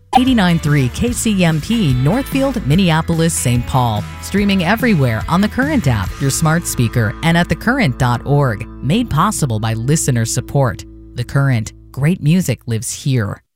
89.3 KCMP, Northfield, Minneapolis, St. Paul. Streaming everywhere on the Current app, your smart speaker, and at thecurrent.org. Made possible by listener support. The Current. Great music lives here.